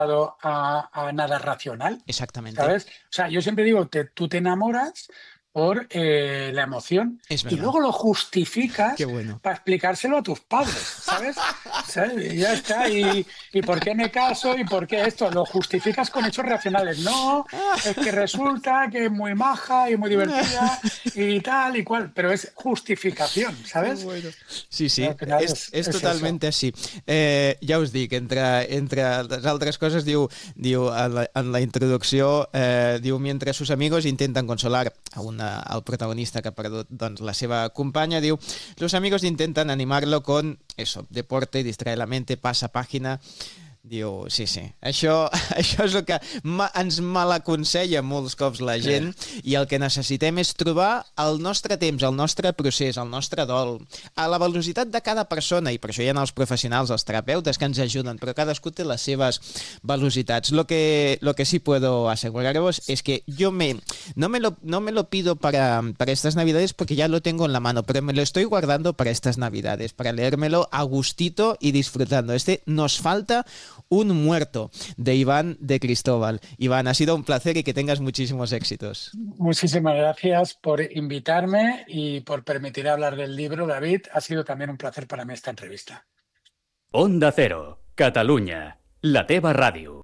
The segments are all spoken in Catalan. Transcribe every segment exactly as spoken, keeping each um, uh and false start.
a, a nada racional. Exactamente. ¿Sabes? O sea, yo siempre digo, te, tú te enamoras por eh, la emoción y luego lo justificas bueno. para explicárselo a tus padres, ¿sabes? ¿Sabes? Y ya está. ¿Y, ¿Y por qué me caso? ¿Y por qué esto? Lo justificas con hechos racionales. No, es que resulta que es muy maja y muy divertida y tal y cual, pero es justificación, ¿sabes? Bueno. Sí, sí, és, és, és, és totalment això. així. Eh, ja us dic, entre, entre les altres coses, diu, diu en, la, en la introducció, eh, diu, mentre sus amigos intentan consolar a una al protagonista que ha perdut doncs, la seva companya, diu, los amigos intentan animarlo con eso, deporte, distraer la mente, pasa página. Diu, sí, sí, això, això és el que ma, ens malaconsella molts cops la gent i el que necessitem és trobar el nostre temps, el nostre procés, el nostre dol, a la velocitat de cada persona, i per això hi ha els professionals, els terapeutes que ens ajuden, però cadascú té les seves velocitats. Lo que, lo que sí puedo aseguraros es que yo me, no, me lo, no me lo pido para, para estas navidades porque ya lo tengo en la mano, pero me lo estoy guardando para estas navidades, para leérmelo a gustito y disfrutando. Este Nos falta un muerto, de Iván de Cristóbal. Iván, ha sido un placer y que tengas muchísimos éxitos. Muchísimas gracias por invitarme y por permitir hablar del libro, David. Ha sido también un placer para mí esta entrevista. Onda Cero, Catalunya, la teva ràdio.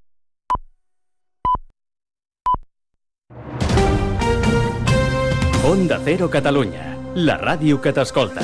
Onda Cero Catalunya, la ràdio que t'escolta.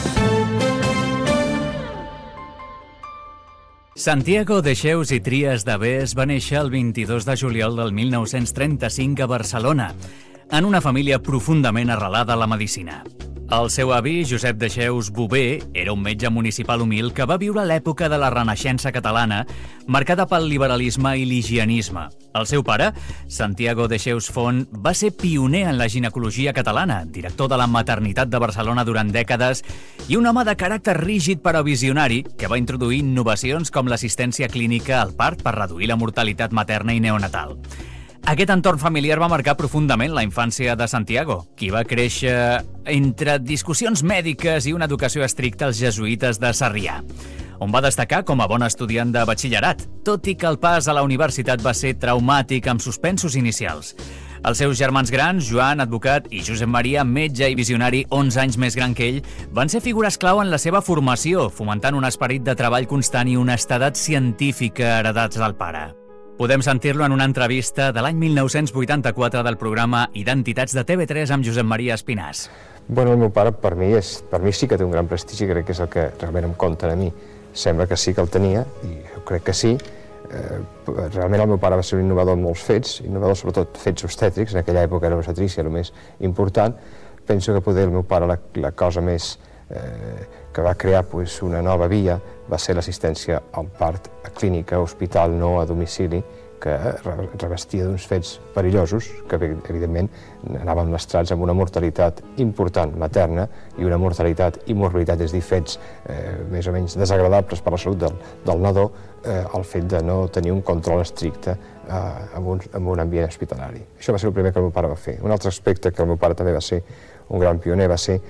Santiago Dexeus i Trias de Bes va néixer el vint-i-dos de juliol del mil nou-cents trenta-cinc a Barcelona, en una família profundament arrelada a la medicina. El seu avi, Josep Dexeus Bové, era un metge municipal humil que va viure l'època de la Renaixença catalana, marcada pel liberalisme i l'higienisme. El seu pare, Santiago Dexeus Font, va ser pioner en la ginecologia catalana, director de la maternitat de Barcelona durant dècades i un home de caràcter rígid però visionari que va introduir innovacions com l'assistència clínica al part per reduir la mortalitat materna i neonatal. Aquest entorn familiar va marcar profundament la infància de Santiago, qui va créixer entre discussions mèdiques i una educació estricta als jesuïtes de Sarrià, on va destacar com a bon estudiant de batxillerat, tot i que el pas a la universitat va ser traumàtic amb suspensos inicials. Els seus germans grans, Joan, advocat, i Josep Maria, metge i visionari, onze anys més gran que ell, van ser figures clau en la seva formació, fomentant un esperit de treball constant i una honestedat científica heredats del pare. Podem sentir-lo en una entrevista de l'any mil nou-cents vuitanta-quatre del programa Identitats de T V tres amb Josep Maria Espinàs. Bueno, el meu pare per mi, és, per mi sí que té un gran prestigi, crec que és el que realment em compten a mi. Sembla que sí que el tenia, i jo crec que sí. Eh, realment el meu pare va ser un innovador en molts fets, innovador sobretot fets obstètrics, en aquella època era l'obstetrícia el més important. Penso que poder el meu pare la, la cosa més eh, que va crear pues, una nova via va ser l'assistència al part a clínica, a hospital, no a domicili, que revestia d'uns fets perillosos, que evidentment anaven mestrats amb una mortalitat important materna i una mortalitat i morbiditat, és a dir, fets eh, més o menys desagradables per la salut del, del nadó, eh, el fet de no tenir un control estricte eh, en, un, en un ambient hospitalari. Això va ser el primer que el meu pare va fer. Un altre aspecte que el meu pare també va ser un gran pioner va ser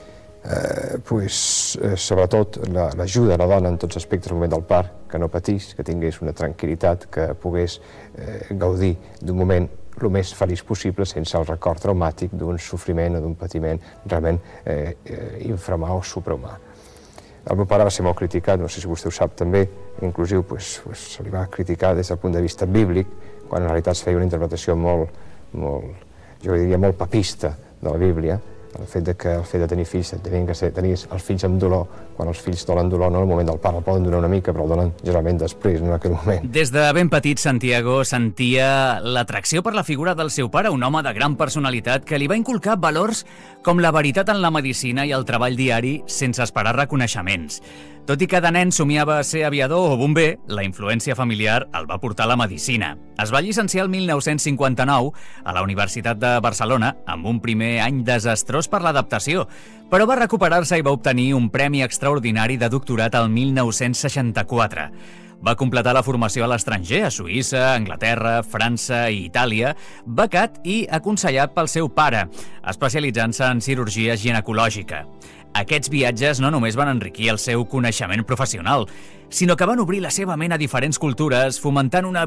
Eh, pues, eh, sobretot l'ajuda a la dona en tots els aspectes al moment del part, que no patís, que tingués una tranquil·litat, que pogués eh, gaudir d'un moment el més feliç possible sense el record traumàtic d'un sofriment o d'un patiment realment eh, eh, infrahumà o suprahumà. El meu pare va ser molt criticat, no sé si vostè ho sap també, inclusive pues, pues, se li va criticar des del punt de vista bíblic, quan en realitat es feia una interpretació molt, molt, jo diria molt papista de la Bíblia, el fet de que el fet de tenir fills, tenir que ser, tenir els fills amb dolor, quan els fills donen dolor, no en el moment del part, el poden donar una mica, però el donen generalment després, no en aquell moment. Des de ben petit, Santiago sentia l'atracció per la figura del seu pare, un home de gran personalitat que li va inculcar valors com la veritat en la medicina i el treball diari sense esperar reconeixements. Tot i que de nen somiava ser aviador o bomber, la influència familiar el va portar a la medicina. Es va llicenciar el mil nou-cents cinquanta-nou a la Universitat de Barcelona amb un primer any desastrós per l'adaptació, però va recuperar-se i va obtenir un premi extraordinari de doctorat al mil nou-cents seixanta-quatre. Va completar la formació a l'estranger, a Suïssa, Anglaterra, França i Itàlia, becat i aconsellat pel seu pare, especialitzant-se en cirurgia ginecològica. Aquests viatges no només van enriquir el seu coneixement professional, sinó que van obrir la seva ment a diferents cultures, fomentant una